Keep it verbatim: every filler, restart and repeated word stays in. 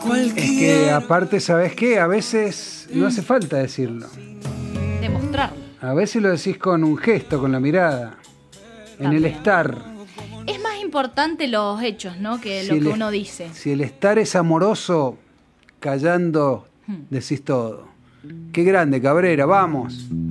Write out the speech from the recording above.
Es que aparte, ¿sabes qué? A veces no hace falta decirlo. Demostrarlo. A veces lo decís con un gesto, con la mirada, en el estar. Es más importante los hechos, ¿no? Que Si lo que el- uno dice. Si el estar es amoroso, callando decís todo. Qué grande, Cabrera, vamos.